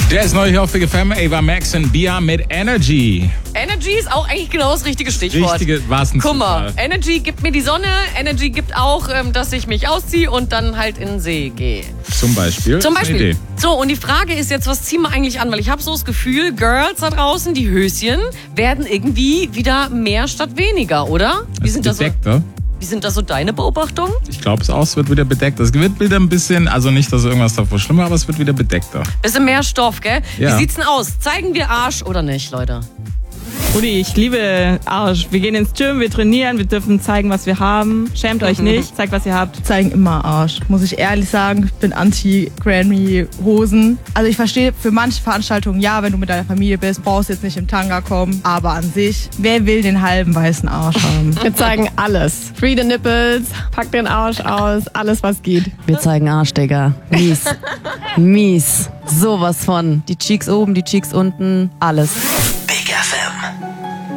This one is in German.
Der ist neu hier auf Big FM. Ava Max und Bia mit Energy. Energy ist auch eigentlich genau das richtige Stichwort. War's ein Guck mal, Zufall. Energy gibt mir die Sonne, Energy gibt auch, dass ich mich ausziehe und dann halt in den See gehe. Zum Beispiel. Zum Ist eine Beispiel. Idee. So, und die Frage ist jetzt, was ziehen wir eigentlich an? Weil ich habe so das Gefühl, Girls da draußen, die Höschen, werden irgendwie wieder mehr statt weniger, oder? Wie sind das so deine Beobachtungen? Ich glaube es auch, es wird wieder bedeckt. Es wird wieder ein bisschen, also nicht, dass irgendwas davor schlimmer, aber es wird wieder bedeckter. Bisschen mehr Stoff, gell? Ja. Wie sieht's denn aus? Zeigen wir Arsch oder nicht, Leute? Rudi, ich liebe Arsch. Wir gehen ins Gym, wir trainieren, wir dürfen zeigen, was wir haben. Schämt euch nicht, zeigt, was ihr habt. Zeigen immer Arsch, muss ich ehrlich sagen. Ich bin anti-Granny-Hosen. Also ich verstehe für manche Veranstaltungen, ja, wenn du mit deiner Familie bist, brauchst du jetzt nicht im Tanga kommen. Aber an sich, wer will den halben weißen Arsch haben? Wir zeigen alles. Free the nipples, pack den Arsch aus, alles was geht. Wir zeigen Arsch, Digga. Mies. Mies. Sowas von. Die Cheeks oben, die Cheeks unten, alles.